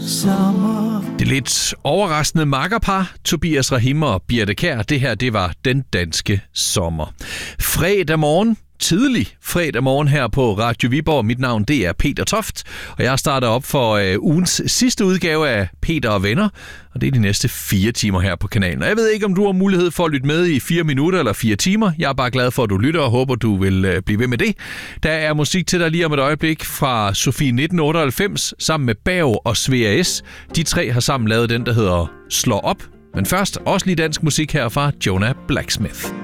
sommer. Det lidt overraskende makkerpar, Tobias Rahim og Birthe Kjær, det her, det var Den Danske Sommer. Fredag morgen, tidlig fredag morgen her på Radio Viborg. Mit navn, det er Peter Toft, og jeg starter op for ugens sidste udgave af Peter og Venner, og det er de næste 4 timer her på kanalen. Og jeg ved ikke, om du har mulighed for at lytte med i 4 minutter eller 4 timer. Jeg er bare glad for, at du lytter og håber, du vil blive ved med det. Der er musik til dig lige om et øjeblik fra Sofie 1998 sammen med Bav og Svea S. De 3 har sammen lavet den, der hedder Slå Op. Men først også lige dansk musik her fra Jonah Blacksmith.